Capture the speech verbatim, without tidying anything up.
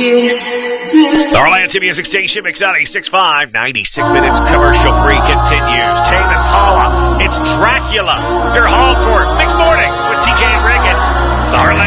The Orlando Music Station, Mix ninety-six point five, ninety-six minutes commercial free continues. Tame Impala, it's Dracula. Your Hall Court, Mixed Mornings with T J and Riggins. It's Orlando.